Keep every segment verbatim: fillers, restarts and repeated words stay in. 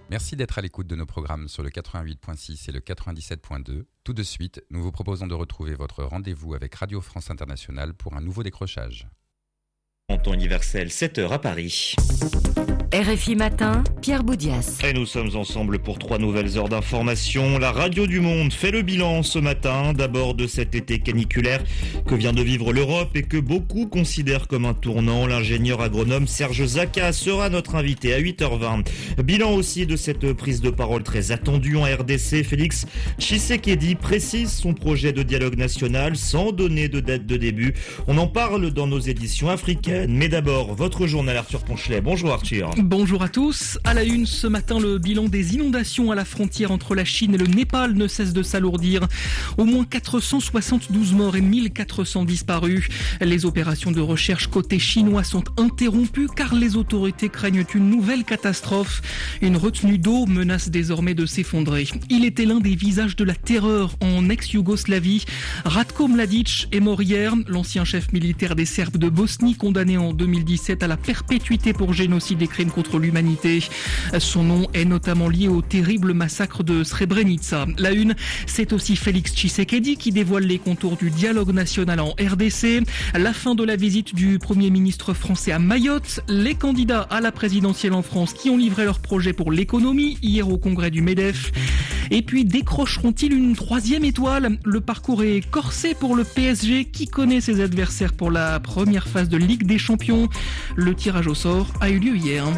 Merci d'être à l'écoute de nos programmes sur le quatre-vingt-huit virgule six et le quatre-vingt-dix-sept virgule deux. Tout de suite, nous vous proposons de retrouver votre rendez-vous avec Radio France Internationale pour un nouveau décrochage. En temps universel, sept heures à Paris. R F I Matin, Pierre Boudias. Et nous sommes ensemble pour trois nouvelles heures d'information. La Radio du Monde fait le bilan ce matin, d'abord de cet été caniculaire que vient de vivre l'Europe et que beaucoup considèrent comme un tournant. L'ingénieur agronome Serge Zaka sera notre invité à huit heures vingt. Bilan aussi de cette prise de parole très attendue en R D C. Félix Tshisekedi précise son projet de dialogue national sans donner de date de début. On en parle dans nos éditions africaines. Mais d'abord, votre journal Arthur Ponchelet. Bonjour Arthur. Bonjour à tous. À la une ce matin, le bilan des inondations à la frontière entre la Chine et le Népal ne cesse de s'alourdir. Au moins quatre cent soixante-douze morts et mille quatre cents disparus. Les opérations de recherche côté chinois sont interrompues car les autorités craignent une nouvelle catastrophe. Une retenue d'eau menace désormais de s'effondrer. Il était l'un des visages de la terreur en ex-Yougoslavie. Ratko Mladic est mort hier. L'ancien chef militaire des Serbes de Bosnie, condamné en deux mille dix-sept à la perpétuité pour génocide et crimes contre l'humanité. Son nom est notamment lié au terrible massacre de Srebrenica. La une, c'est aussi Félix Tshisekedi qui dévoile les contours du dialogue national en R D C. La fin de la visite du Premier ministre français à Mayotte. Les candidats à la présidentielle en France qui ont livré leur projet pour l'économie hier au congrès du MEDEF. Et puis décrocheront-ils une troisième étoile ? Le parcours est corsé pour le P S G qui connaît ses adversaires pour la première phase de Ligue des Champions. Le tirage au sort a eu lieu hier.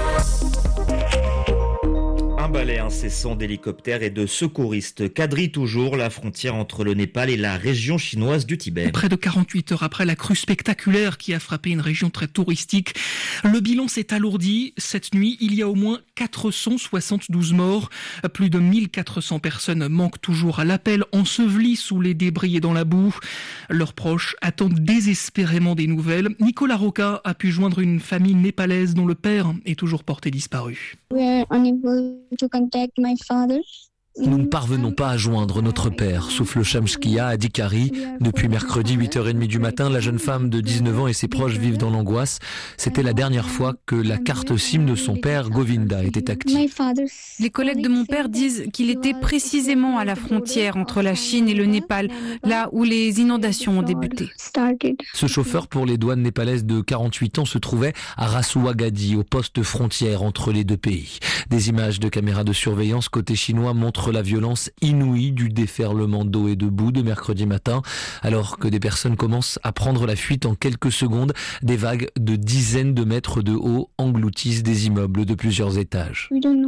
Un balai incessant d'hélicoptères et de secouristes quadrille toujours la frontière entre le Népal et la région chinoise du Tibet. Près de quarante-huit heures après la crue spectaculaire qui a frappé une région très touristique, le bilan s'est alourdi. Cette nuit, il y a au moins quatre cent soixante-douze morts. Plus de mille quatre cents personnes manquent toujours à l'appel, ensevelies sous les débris et dans la boue. Leurs proches attendent désespérément des nouvelles. Nicolas Roca a pu joindre une famille népalaise dont le père est toujours porté disparu. Nous ne parvenons pas à joindre notre père, souffle Shamskia Adhikari. Depuis mercredi huit heures trente du matin, la jeune femme de dix-neuf ans et ses proches vivent dans l'angoisse. C'était la dernière fois que la carte SIM de son père, Govinda, était active. Les collègues de mon père disent qu'il était précisément à la frontière entre la Chine et le Népal, là où les inondations ont débuté. Ce chauffeur pour les douanes népalaises de quarante-huit ans se trouvait à Rasuagadi, au poste frontière entre les deux pays. Des images de caméras de surveillance côté chinois montrent la violence inouïe du déferlement d'eau et de boue de mercredi matin. Alors que des personnes commencent à prendre la fuite en quelques secondes, des vagues de dizaines de mètres de haut engloutissent des immeubles de plusieurs étages.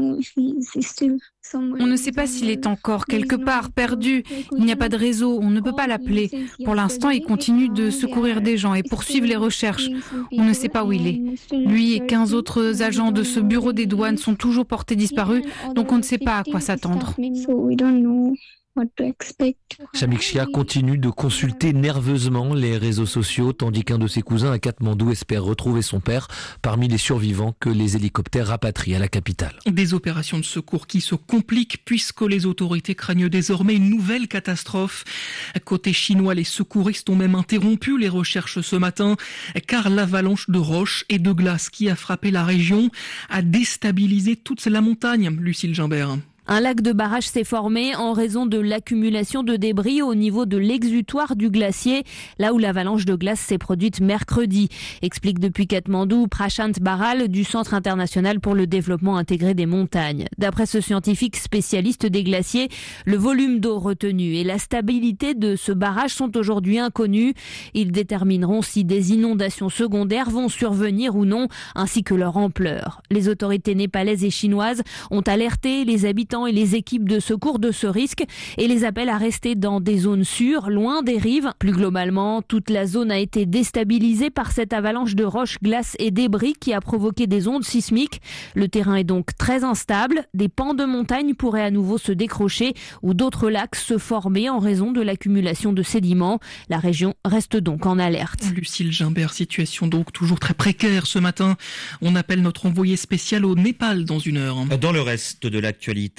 On ne sait pas s'il est encore quelque part perdu. Il n'y a pas de réseau, on ne peut pas l'appeler. Pour l'instant, il continue de secourir des gens et poursuivre les recherches. On ne sait pas où il est. Lui et quinze autres agents de ce bureau des douanes sont toujours portés disparus, donc on ne sait pas à quoi s'attendre. Shamikshia continue de consulter nerveusement les réseaux sociaux, tandis qu'un de ses cousins à Katmandou espère retrouver son père parmi les survivants que les hélicoptères rapatrient à la capitale. Des opérations de secours qui se compliquent puisque les autorités craignent désormais une nouvelle catastrophe. Côté chinois, les secouristes ont même interrompu les recherches ce matin car l'avalanche de roches et de glace qui a frappé la région a déstabilisé toute la montagne. Lucille Gimbert. Un lac de barrage s'est formé en raison de l'accumulation de débris au niveau de l'exutoire du glacier, là où l'avalanche de glace s'est produite mercredi, explique depuis Katmandou Prashant Baral du Centre international pour le développement intégré des montagnes. D'après ce scientifique spécialiste des glaciers, le volume d'eau retenu et la stabilité de ce barrage sont aujourd'hui inconnus. Ils détermineront si des inondations secondaires vont survenir ou non, ainsi que leur ampleur. Les autorités népalaises et chinoises ont alerté les habitants et les équipes de secours de ce risque et les appellent à rester dans des zones sûres, loin des rives. Plus globalement, toute la zone a été déstabilisée par cette avalanche de roches, glaces et débris qui a provoqué des ondes sismiques. Le terrain est donc très instable. Des pans de montagne pourraient à nouveau se décrocher ou d'autres lacs se former en raison de l'accumulation de sédiments. La région reste donc en alerte. Lucille Gimbert, situation donc toujours très précaire ce matin. On appelle notre envoyé spécial au Népal dans une heure. Dans le reste de l'actualité,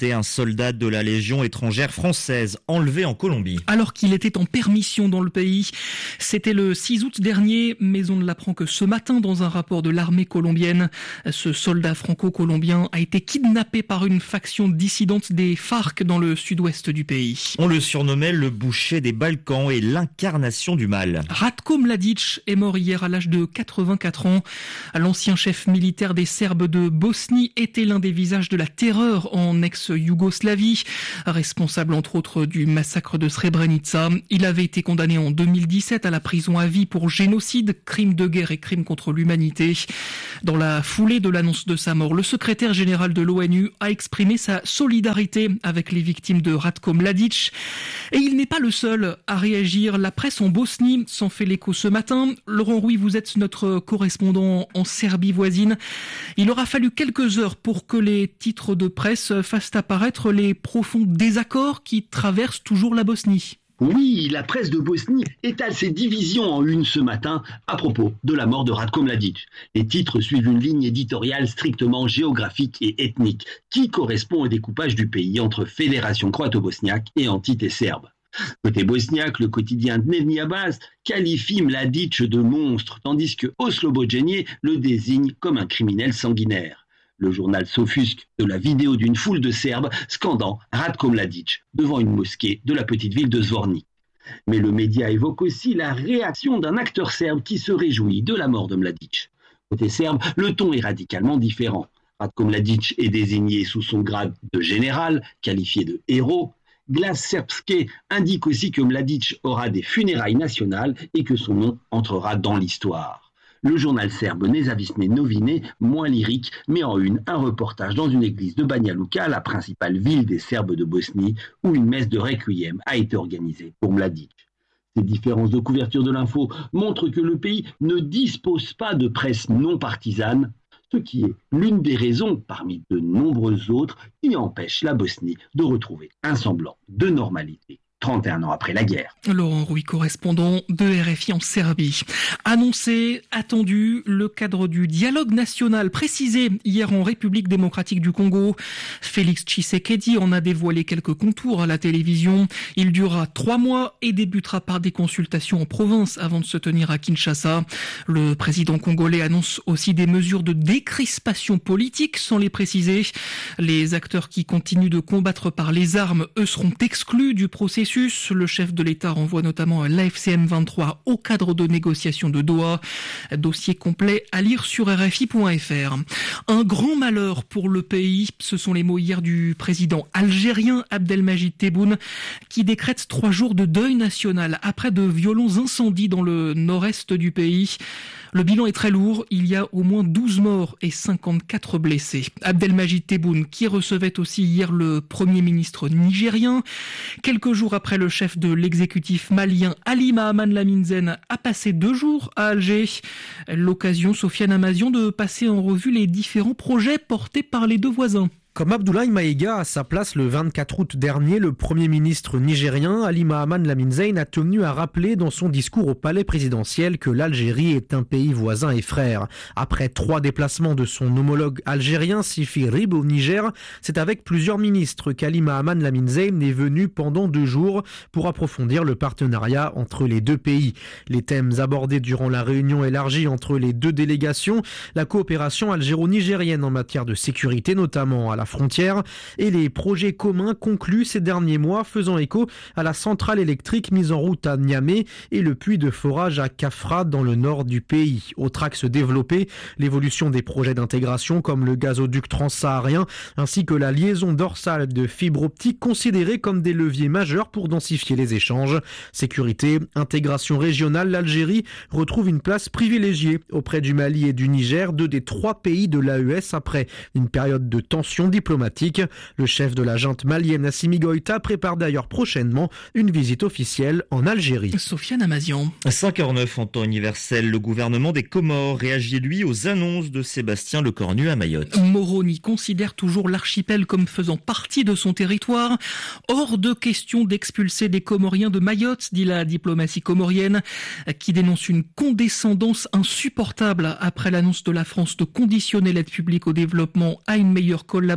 arrêté un soldat de la Légion étrangère française enlevé en Colombie. Alors qu'il était en permission dans le pays, c'était le six août dernier, mais on ne l'apprend que ce matin dans un rapport de l'armée colombienne. Ce soldat franco-colombien a été kidnappé par une faction dissidente des FARC dans le sud-ouest du pays. On le surnommait le boucher des Balkans et l'incarnation du mal. Ratko Mladic est mort hier à l'âge de quatre-vingt-quatre ans. L'ancien chef militaire des Serbes de Bosnie était l'un des visages de la terreur en ex-Yougoslavie, responsable entre autres du massacre de Srebrenica. Il avait été condamné en deux mille dix-sept à la prison à vie pour génocide, crime de guerre et crime contre l'humanité. Dans la foulée de l'annonce de sa mort, le secrétaire général de l'ONU a exprimé sa solidarité avec les victimes de Ratko Mladic. Et il n'est pas le seul à réagir. La presse en Bosnie s'en fait l'écho ce matin. Laurent Rouy, vous êtes notre correspondant en Serbie voisine. Il aura fallu quelques heures pour que les titres de presse fassent apparaître les profonds désaccords qui traversent toujours la Bosnie. Oui, la presse de Bosnie étale ses divisions en une ce matin à propos de la mort de Ratko Mladic. Les titres suivent une ligne éditoriale strictement géographique et ethnique qui correspond au découpage du pays entre fédération croato-bosniaque et entité serbe. Côté bosniaque, le quotidien Dnevni Abbas qualifie Mladic de monstre, tandis que Oslobođenje le désigne comme un criminel sanguinaire. Le journal s'offusque de la vidéo d'une foule de Serbes scandant Ratko Mladic devant une mosquée de la petite ville de Zvornik. Mais le média évoque aussi la réaction d'un acteur serbe qui se réjouit de la mort de Mladic. Côté serbe, le ton est radicalement différent. Ratko Mladic est désigné sous son grade de général, qualifié de héros. Glas Srpske indique aussi que Mladic aura des funérailles nationales et que son nom entrera dans l'histoire. Le journal serbe Nezavisne Novine, moins lyrique, met en une un reportage dans une église de Banja Luka, la principale ville des Serbes de Bosnie, où une messe de requiem a été organisée pour Mladic. Ces différences de couverture de l'info montrent que le pays ne dispose pas de presse non partisane, ce qui est l'une des raisons, parmi de nombreuses autres, qui empêche la Bosnie de retrouver un semblant de normalité. trente et un ans après la guerre. Laurent Rouy, correspondant de R F I en Serbie. Annoncé, attendu, le cadre du dialogue national précisé hier en République démocratique du Congo. Félix Tshisekedi en a dévoilé quelques contours à la télévision. Il durera trois mois et débutera par des consultations en province avant de se tenir à Kinshasa. Le président congolais annonce aussi des mesures de décrispation politique sans les préciser. Les acteurs qui continuent de combattre par les armes, eux, seront exclus du processus. Le chef de l'État renvoie notamment l'A F C M vingt-trois au cadre de négociation de Doha. Dossier complet à lire sur R F I point F R. Un grand malheur pour le pays, ce sont les mots hier du président algérien Abdelmajid Tebboune qui décrète trois jours de deuil national après de violents incendies dans le nord-est du pays. Le bilan est très lourd, il y a au moins douze morts et cinquante-quatre blessés. Abdelmajid Tebboune qui recevait aussi hier le Premier ministre nigérien. Quelques jours après, le chef de l'exécutif malien Ali Mahaman Lamine Zen a passé deux jours à Alger. L'occasion, Sofiane Amazian, de passer en revue les différents projets portés par les deux voisins. Comme Abdoulaye Maïga à sa place le vingt-quatre août dernier, le Premier ministre nigérien Ali Mahaman Lamine Zen a tenu à rappeler dans son discours au palais présidentiel que l'Algérie est un pays voisin et frère. Après trois déplacements de son homologue algérien Sifi Rib au Niger, c'est avec plusieurs ministres qu'Ali Mahaman Lamine Zen est venu pendant deux jours pour approfondir le partenariat entre les deux pays. Les thèmes abordés durant la réunion élargie entre les deux délégations, la coopération algéro-nigérienne en matière de sécurité notamment à la frontière et les projets communs conclus ces derniers mois faisant écho à la centrale électrique mise en route à Niamey et le puits de forage à Kafra dans le nord du pays. Autre axe développé, l'évolution des projets d'intégration comme le gazoduc transsaharien ainsi que la liaison dorsale de fibre optique considérés comme des leviers majeurs pour densifier les échanges. Sécurité, intégration régionale, l'Algérie retrouve une place privilégiée auprès du Mali et du Niger, deux des trois pays de l'A E S après une période de tension diplomatique. Le chef de la junte malienne Assimi Goïta prépare d'ailleurs prochainement une visite officielle en Algérie. Sofiane Amazian. cinq heures neuf en temps universel, le gouvernement des Comores réagit lui aux annonces de Sébastien Lecornu à Mayotte. Moroni considère toujours l'archipel comme faisant partie de son territoire. Hors de question d'expulser des Comoriens de Mayotte, dit la diplomatie comorienne, qui dénonce une condescendance insupportable après l'annonce de la France de conditionner l'aide publique au développement à une meilleure collaboration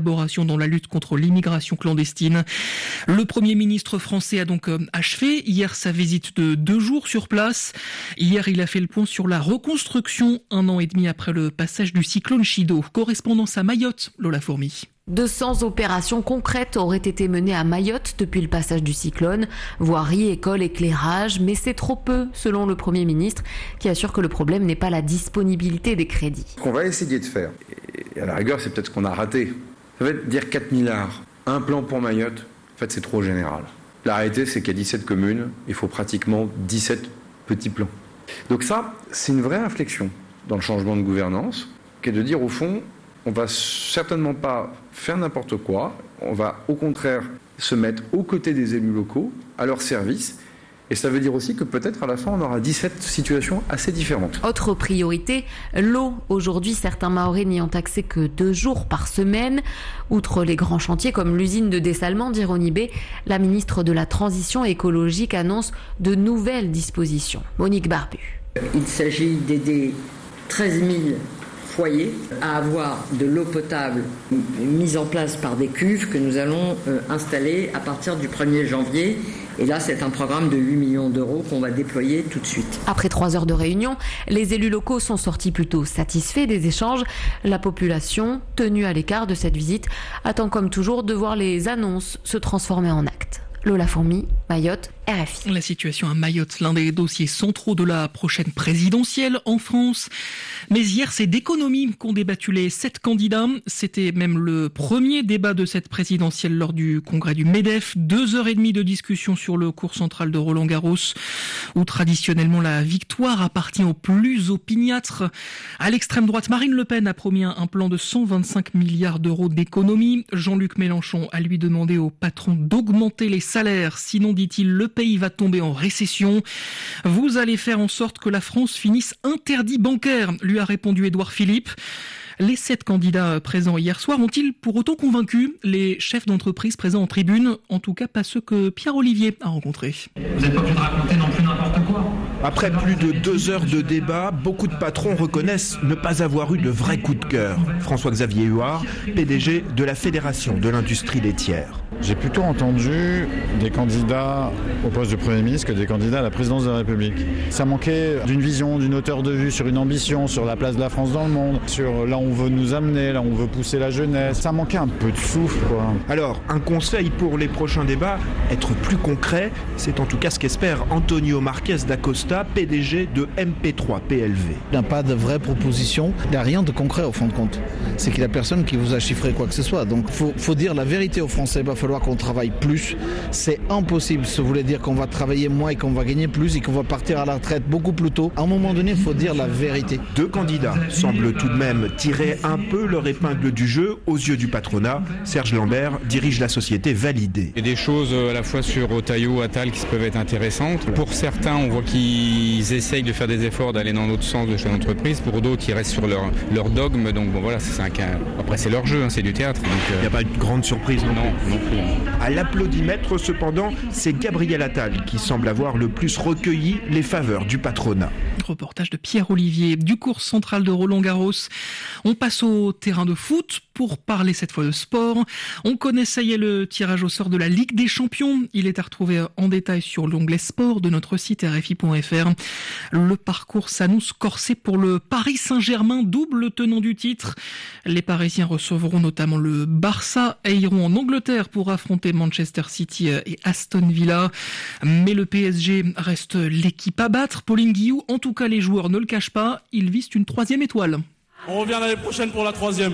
collaboration dans la lutte contre l'immigration clandestine. Le Premier ministre français a donc achevé hier sa visite de deux jours sur place. Hier, il a fait le point sur la reconstruction un an et demi après le passage du cyclone Chido. Correspondance à Mayotte, Lola Fourmi. deux cents opérations concrètes auraient été menées à Mayotte depuis le passage du cyclone. Voirie, école, éclairage, mais c'est trop peu selon le Premier ministre qui assure que le problème n'est pas la disponibilité des crédits. Ce qu'on va essayer de faire, et à la rigueur c'est peut-être ce qu'on a raté, ça va être dire quatre milliards, un plan pour Mayotte, en fait c'est trop général. La réalité c'est qu'à dix-sept communes, il faut pratiquement dix-sept petits plans. Donc ça, c'est une vraie réflexion dans le changement de gouvernance, qui est de dire au fond, on va certainement pas faire n'importe quoi, on va au contraire se mettre aux côtés des élus locaux, à leur service, et ça veut dire aussi que peut-être à la fin on aura dix-sept situations assez différentes. Autre priorité, l'eau. Aujourd'hui, certains Mahorais n'y ont accès que deux jours par semaine. Outre les grands chantiers comme l'usine de dessalement d'Ironibé, la ministre de la Transition écologique annonce de nouvelles dispositions. Monique Barbu. Il s'agit d'aider treize mille foyers à avoir de l'eau potable mise en place par des cuves que nous allons euh, installer à partir du premier janvier. Et là, c'est un programme de huit millions d'euros qu'on va déployer tout de suite. Après trois heures de réunion, les élus locaux sont sortis plutôt satisfaits des échanges. La population, tenue à l'écart de cette visite, attend comme toujours de voir les annonces se transformer en actes. Lola Fourmi, Mayotte, R F I. La situation à Mayotte, l'un des dossiers centraux de la prochaine présidentielle en France. Mais hier, c'est d'économie qu'ont débattu les sept candidats. C'était même le premier débat de cette présidentielle lors du congrès du MEDEF. Deux heures et demie de discussion sur le cours central de Roland-Garros, où traditionnellement la victoire appartient aux plus opiniâtres. À l'extrême droite, Marine Le Pen a promis un plan de cent vingt-cinq milliards d'euros d'économie. Jean-Luc Mélenchon a lui demandé au patron d'augmenter les salaires. Sinon, dit-il, le pays va tomber en récession. Vous allez faire en sorte que la France finisse interdit bancaire, lui a répondu Édouard Philippe. Les sept candidats présents hier soir ont-ils pour autant convaincu les chefs d'entreprise présents en tribune? En tout cas, pas ceux que Pierre Olivier a rencontrés. Vous n'êtes pas obligé de raconter non plus n'importe quoi. Après plus de deux heures de débat, beaucoup de patrons reconnaissent ne pas avoir eu de vrai coup de cœur. François-Xavier Huard, P D G de la Fédération de l'industrie laitière. J'ai plutôt entendu des candidats au poste de Premier ministre que des candidats à la présidence de la République. Ça manquait d'une vision, d'une hauteur de vue, sur une ambition, sur la place de la France dans le monde, sur là où on veut nous amener, là où on veut pousser la jeunesse. Ça manquait un peu de souffle, quoi. Alors, un conseil pour les prochains débats, être plus concret, c'est en tout cas ce qu'espère Antonio Marquez d'Acosta, P D G de M P trois P L V. Il n'y a pas de vraie proposition, il n'y a rien de concret au fond de compte. C'est qu'il n'y a personne qui vous a chiffré quoi que ce soit. Donc, il faut, faut dire la vérité aux Français, il va falloir qu'on travaille plus. C'est impossible, ça voulait dire qu'on va travailler moins et qu'on va gagner plus et qu'on va partir à la retraite beaucoup plus tôt. À un moment donné, il faut dire la vérité. Deux candidats semblent tout de même tirer un peu leur épingle du jeu aux yeux du patronat. Serge Lambert dirige la société Validé. Il y a des choses à la fois sur Otayo, Attal qui peuvent être intéressantes. Pour certains, on voit qu'ils essayent de faire des efforts d'aller dans l'autre sens de chaque entreprise. Pour d'autres, ils restent sur leur, leur dogme. Donc bon, voilà, c'est un cas. Après, c'est leur jeu, hein, c'est du théâtre. Donc, il n'y a pas de grande surprise non, non, non plus. À l'applaudimètre, cependant, c'est Gabriel Attal qui semble avoir le plus recueilli les faveurs du patronat. Reportage de Pierre Olivier du cours central de Roland-Garros. On passe au terrain de foot pour parler cette fois de sport. On connaît, ça y est, le tirage au sort de la Ligue des Champions. Il est à retrouver en détail sur l'onglet sport de notre site R F I point F R. Le parcours s'annonce corsé pour le Paris Saint-Germain, double tenant du titre. Les Parisiens recevront notamment le Barça et iront en Angleterre pour affronter Manchester City et Aston Villa. Mais le P S G reste l'équipe à battre. Pauline Guillou, en tout cas les joueurs ne le cachent pas, ils visent une troisième étoile. On revient l'année prochaine pour la troisième.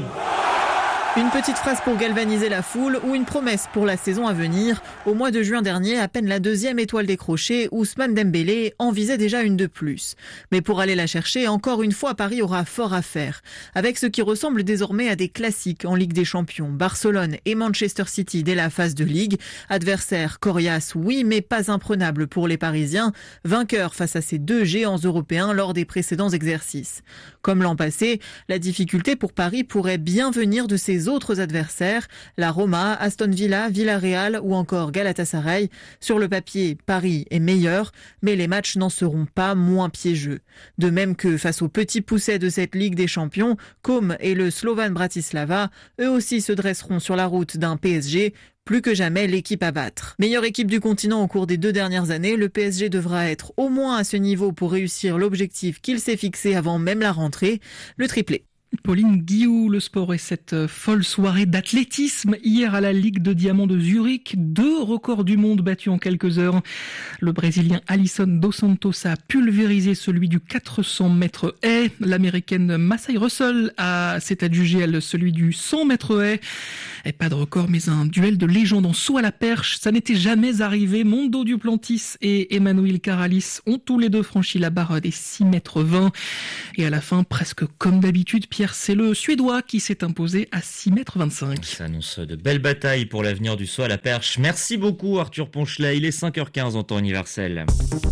Une petite phrase pour galvaniser la foule ou une promesse pour la saison à venir. Au mois de juin dernier, à peine la deuxième étoile décrochée, Ousmane Dembélé en visait déjà une de plus. Mais pour aller la chercher, encore une fois, Paris aura fort à faire. Avec ce qui ressemble désormais à des classiques en Ligue des Champions. Barcelone et Manchester City dès la phase de Ligue. Adversaire coriace, oui, mais pas imprenable pour les Parisiens. Vainqueurs face à ces deux géants européens lors des précédents exercices. Comme l'an passé, la difficulté pour Paris pourrait bien venir de ces les autres adversaires, la Roma, Aston Villa, Villarreal ou encore Galatasaray. Sur le papier, Paris est meilleur, mais les matchs n'en seront pas moins piégeux. De même que face aux petits poussets de cette Ligue des Champions, Com et le Slovan Bratislava, eux aussi se dresseront sur la route d'un P S G plus que jamais l'équipe à battre. Meilleure équipe du continent au cours des deux dernières années, le P S G devra être au moins à ce niveau pour réussir l'objectif qu'il s'est fixé avant même la rentrée, le triplé. Pauline Guillou, le sport et cette folle soirée d'athlétisme hier à la Ligue de Diamant de Zurich. Deux records du monde battus en quelques heures. Le Brésilien Alisson dos Santos a pulvérisé celui du quatre cents mètres haies. L'Américaine Massey Russell a, s'est adjugée elle celui du cent mètres haies. Et pas de record, mais un duel de légende en saut à la perche. Ça n'était jamais arrivé. Mondo Duplantis et Emmanuel Caralis ont tous les deux franchi la barre des six mètres vingt. Et à la fin, presque comme d'habitude, Pierre, c'est le Suédois qui s'est imposé à six mètres vingt-cinq. Ça annonce de belles batailles pour l'avenir du saut à la perche. Merci beaucoup Arthur Ponchelet, il est cinq heures quinze en temps universel.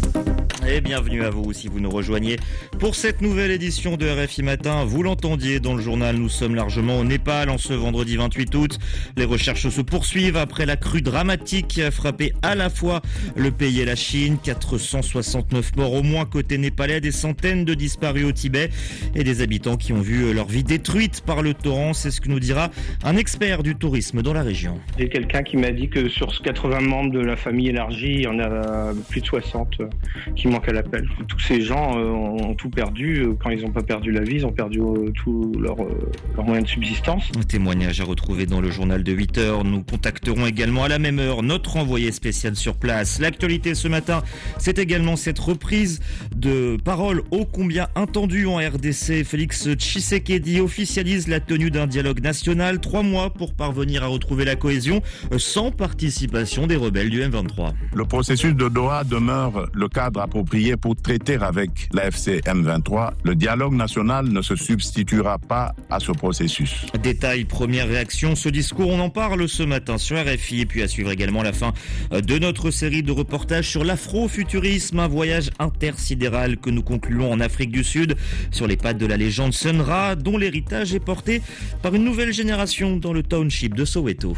Et bienvenue à vous si vous nous rejoignez pour cette nouvelle édition de R F I Matin. Vous l'entendiez dans le journal, nous sommes largement au Népal en ce vendredi vingt-huit août. Les recherches se poursuivent après la crue dramatique qui a frappé à la fois le pays et la Chine. quatre cent soixante-neuf morts au moins côté népalais, des centaines de disparus au Tibet et des habitants qui ont vu leur vie détruite par le torrent. C'est ce que nous dira un expert du tourisme dans la région. J'ai quelqu'un qui m'a dit que sur quatre-vingts membres de la famille élargie, il y en a plus de soixante qui manquent à l'appel. Tous ces gens euh, ont tout perdu. Quand ils n'ont pas perdu la vie, ils ont perdu euh, tous leurs euh, leur moyens de subsistance. Un témoignage à retrouver dans le journal de huit heures. Nous contacterons également à la même heure notre envoyé spécial sur place. L'actualité ce matin, c'est également cette reprise de parole ô combien attendue en R D C. Félix Tshisekedi officialise la tenue d'un dialogue national. Trois mois pour parvenir à retrouver la cohésion sans participation des rebelles du M vingt-trois. Le processus de Doha demeure le cadre approprié pour traiter avec l'A F C M vingt-trois. Le dialogue national ne se substituera pas à ce processus. Détail, première réaction, ce discours, on en parle ce matin sur R F I et puis à suivre également la fin de notre série de reportages sur l'afrofuturisme, un voyage intersidéral que nous concluons en Afrique du Sud sur les pattes de la légende Sun Ra, dont l'héritage est porté par une nouvelle génération dans le township de Soweto.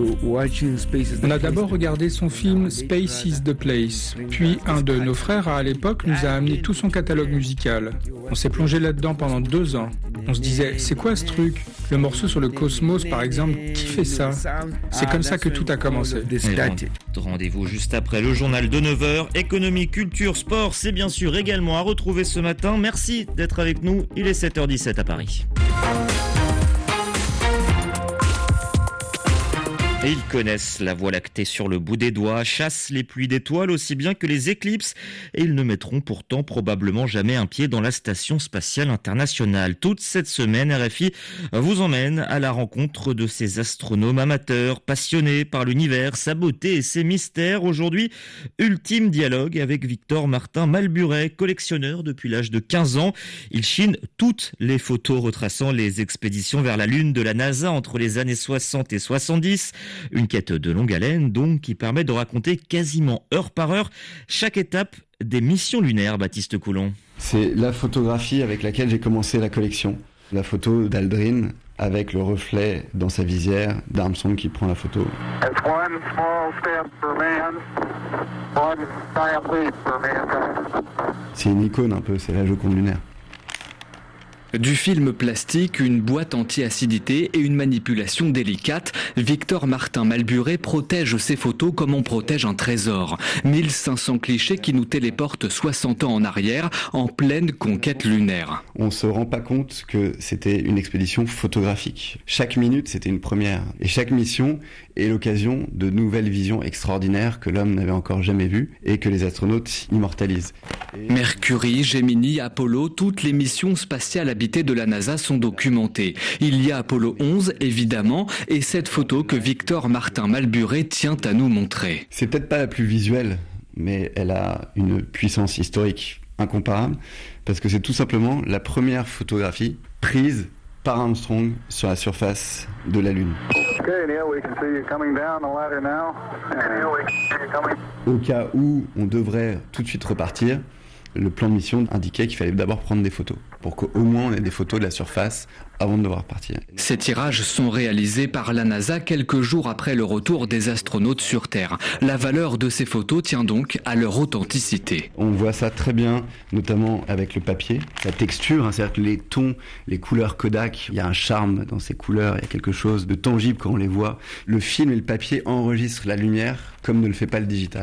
On a d'abord regardé son film Space is the Place, puis un de nos frères à l'époque nous a amené tout son catalogue musical. On s'est plongé là-dedans pendant deux ans. On se disait, c'est quoi ce truc? Le morceau sur le cosmos par exemple, qui fait ça? C'est comme ça que tout a commencé. Rendez-vous juste après le journal de neuf heures. Économie, culture, sport, c'est bien sûr également à retrouver ce matin. Merci d'être avec nous, il est sept heures dix-sept à Paris. Et ils connaissent la Voie lactée sur le bout des doigts, chassent les pluies d'étoiles aussi bien que les éclipses, et ils ne mettront pourtant probablement jamais un pied dans la Station Spatiale Internationale. Toute cette semaine, R F I vous emmène à la rencontre de ces astronomes amateurs, passionnés par l'univers, sa beauté et ses mystères. Aujourd'hui, ultime dialogue avec Victor Martin Malburet, collectionneur depuis l'âge de quinze ans. Il chine toutes les photos retraçant les expéditions vers la Lune de la NASA entre les années soixante et soixante-dix. Une quête de longue haleine, donc, qui permet de raconter quasiment heure par heure chaque étape des missions lunaires, Baptiste Coulon. C'est la photographie avec laquelle j'ai commencé la collection. La photo d'Aldrin avec le reflet dans sa visière d'Armstrong qui prend la photo. C'est une icône un peu, c'est la Joconde lunaire. Du film plastique, une boîte anti-acidité et une manipulation délicate, Victor Martin Malburet protège ses photos comme on protège un trésor. mille cinq cents clichés qui nous téléportent soixante ans en arrière, en pleine conquête lunaire. On ne se rend pas compte que c'était une expédition photographique. Chaque minute, c'était une première. Et chaque mission est l'occasion de nouvelles visions extraordinaires que l'homme n'avait encore jamais vues et que les astronautes immortalisent. Et... Mercury, Gemini, Apollo, toutes les missions spatiales habitées de la NASA sont documentées. Il y a Apollo onze, évidemment, et cette photo que Victor Martin Malburet tient à nous montrer. C'est peut-être pas la plus visuelle, mais elle a une puissance historique incomparable, parce que c'est tout simplement la première photographie prise par Armstrong sur la surface de la Lune. Au cas où on devrait tout de suite repartir, Le plan de mission indiquait qu'il fallait d'abord prendre des photos, pour qu'au moins on ait des photos de la surface avant de devoir partir. Ces tirages sont réalisés par la NASA quelques jours après le retour des astronautes sur Terre. La valeur de ces photos tient donc à leur authenticité. On voit ça très bien, notamment avec le papier, la texture, hein, c'est-à-dire que les tons, les couleurs Kodak, il y a un charme dans ces couleurs, il y a quelque chose de tangible quand on les voit. Le film et le papier enregistrent la lumière comme ne le fait pas le digital.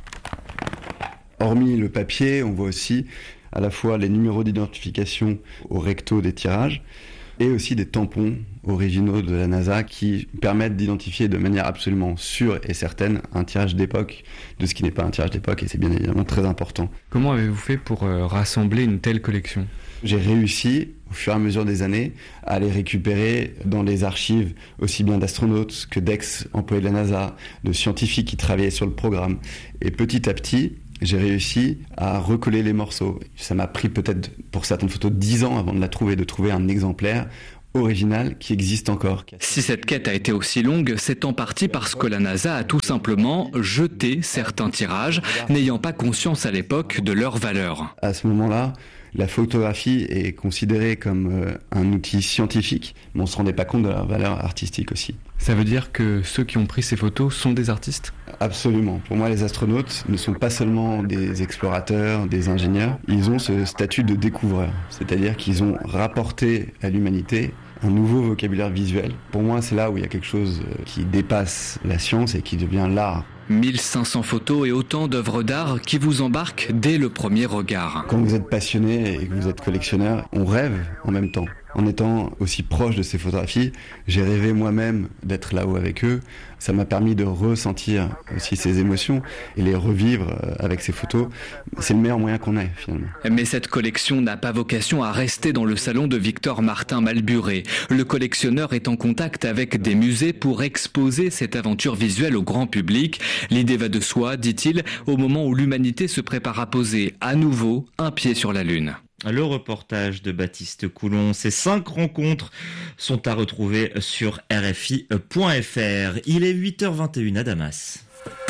Hormis le papier, on voit aussi à la fois les numéros d'identification au recto des tirages et aussi des tampons originaux de la NASA qui permettent d'identifier de manière absolument sûre et certaine un tirage d'époque de ce qui n'est pas un tirage d'époque, et c'est bien évidemment très important. Comment avez-vous fait pour euh, rassembler une telle collection ? J'ai réussi, au fur et à mesure des années, à les récupérer dans les archives aussi bien d'astronautes que d'ex-employés de la NASA, de scientifiques qui travaillaient sur le programme. Et petit à petit, j'ai réussi à recoller les morceaux. Ça m'a pris peut-être, pour certaines photos, dix ans avant de la trouver, de trouver un exemplaire original qui existe encore. Si cette quête a été aussi longue, c'est en partie parce que la NASA a tout simplement jeté certains tirages, n'ayant pas conscience à l'époque de leur valeur. À ce moment-là, la photographie est considérée comme euh, un outil scientifique, mais on ne se rendait pas compte de leur valeur artistique aussi. Ça veut dire que ceux qui ont pris ces photos sont des artistes ? Absolument. Pour moi, les astronautes ne sont pas seulement des explorateurs, des ingénieurs, ils ont ce statut de découvreurs, c'est-à-dire qu'ils ont rapporté à l'humanité un nouveau vocabulaire visuel. Pour moi, c'est là où il y a quelque chose qui dépasse la science et qui devient l'art. mille cinq cents photos et autant d'œuvres d'art qui vous embarquent dès le premier regard. Quand vous êtes passionné et que vous êtes collectionneur, on rêve en même temps. En étant aussi proche de ces photographies, j'ai rêvé moi-même d'être là-haut avec eux. Ça m'a permis de ressentir aussi ces émotions et les revivre avec ces photos. C'est le meilleur moyen qu'on ait finalement. Mais cette collection n'a pas vocation à rester dans le salon de Victor Martin Malburé. Le collectionneur est en contact avec des musées pour exposer cette aventure visuelle au grand public. L'idée va de soi, dit-il, au moment où l'humanité se prépare à poser à nouveau un pied sur la Lune. Le reportage de Baptiste Coulon. Ces cinq rencontres sont à retrouver sur R F I point F R. Il est huit heures vingt et une à Damas.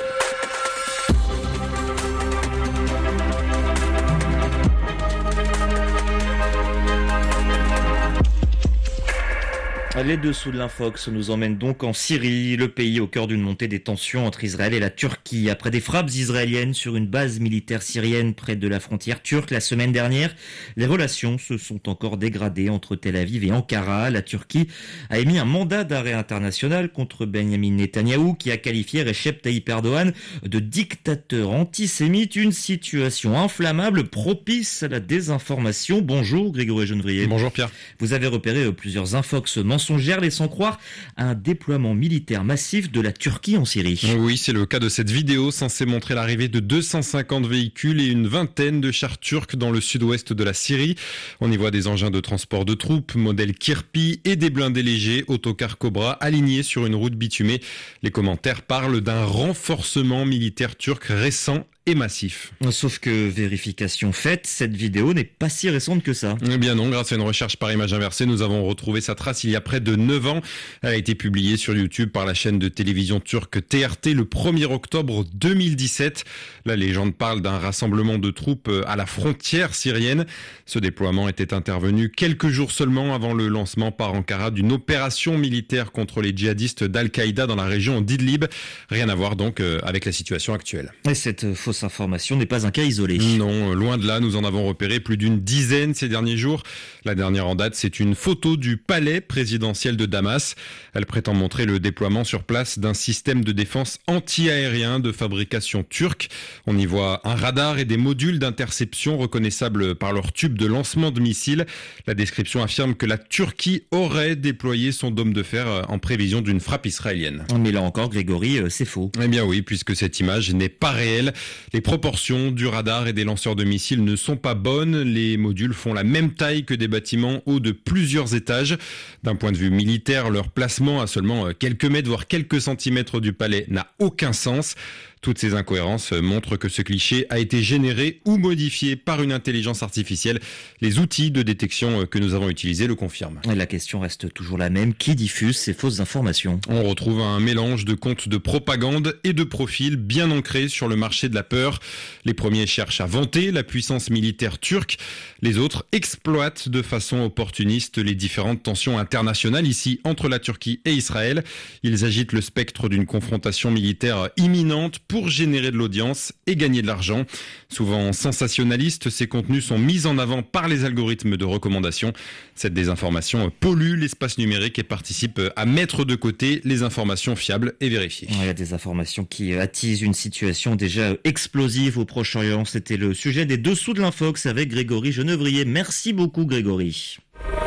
Les dessous de l'Infox nous emmènent donc en Syrie, le pays au cœur d'une montée des tensions entre Israël et la Turquie. Après des frappes israéliennes sur une base militaire syrienne près de la frontière turque la semaine dernière, les relations se sont encore dégradées entre Tel Aviv et Ankara. La Turquie a émis un mandat d'arrêt international contre Benjamin Netanyahou qui a qualifié Recep Tayyip Erdogan de dictateur antisémite, une situation inflammable propice à la désinformation. Bonjour Grégory Genevrier. Bonjour Pierre. Vous avez repéré plusieurs Infox mensongères laissant croire à un déploiement militaire massif de la Turquie en Syrie. Oui, c'est le cas de cette vidéo censée montrer l'arrivée de deux cent cinquante véhicules et une vingtaine de chars turcs dans le sud-ouest de la Syrie. On y voit des engins de transport de troupes, modèle Kirpi et des blindés légers, autocars Cobra, alignés sur une route bitumée. Les commentaires parlent d'un renforcement militaire turc récent et massif. Sauf que, vérification faite, cette vidéo n'est pas si récente que ça. Eh bien non, grâce à une recherche par image inversée, nous avons retrouvé sa trace il y a près de neuf ans. Elle a été publiée sur YouTube par la chaîne de télévision turque T R T le premier octobre deux mille dix-sept. La légende parle d'un rassemblement de troupes à la frontière syrienne. Ce déploiement était intervenu quelques jours seulement avant le lancement par Ankara d'une opération militaire contre les djihadistes d'Al-Qaïda dans la région d'Idlib. Rien à voir donc avec la situation actuelle. Et cette fausse information n'est pas un cas isolé. Non, loin de là, nous en avons repéré plus d'une dizaine ces derniers jours. La dernière en date, c'est une photo du palais présidentiel de Damas. Elle prétend montrer le déploiement sur place d'un système de défense anti-aérien de fabrication turque. On y voit un radar et des modules d'interception reconnaissables par leur tube de lancement de missiles. La description affirme que la Turquie aurait déployé son dôme de fer en prévision d'une frappe israélienne. Mais là encore, Grégory, c'est faux. Eh bien oui, puisque cette image n'est pas réelle. Les proportions du radar et des lanceurs de missiles ne sont pas bonnes. Les modules font la même taille que des bâtiments hauts de plusieurs étages. D'un point de vue militaire, leur placement à seulement quelques mètres, voire quelques centimètres du palais n'a aucun sens. Toutes ces incohérences montrent que ce cliché a été généré ou modifié par une intelligence artificielle. Les outils de détection que nous avons utilisés le confirment. Et la question reste toujours la même. Qui diffuse ces fausses informations ? On retrouve un mélange de comptes de propagande et de profils bien ancrés sur le marché de la peur. Les premiers cherchent à vanter la puissance militaire turque. Les autres exploitent de façon opportuniste les différentes tensions internationales ici entre la Turquie et Israël. Ils agitent le spectre d'une confrontation militaire imminente pour générer de l'audience et gagner de l'argent. Souvent sensationnalistes, ces contenus sont mis en avant par les algorithmes de recommandation. Cette désinformation pollue l'espace numérique et participe à mettre de côté les informations fiables et vérifiées. Il y a des informations qui attisent une situation déjà explosive au Proche-Orient. C'était le sujet des Dessous de l'Infox avec Grégory Genevrier. Merci beaucoup Grégory.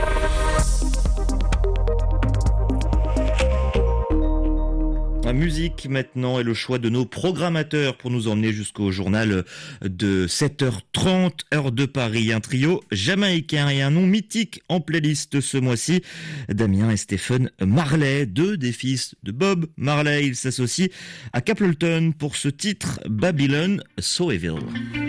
La musique maintenant et le choix de nos programmateurs pour nous emmener jusqu'au journal de sept heures trente, heure de Paris. Un trio jamaïcain et un nom mythique en playlist ce mois-ci. Damien et Stephen Marley, deux des fils de Bob Marley. Ils s'associent à Capleton pour ce titre Babylon So Evil.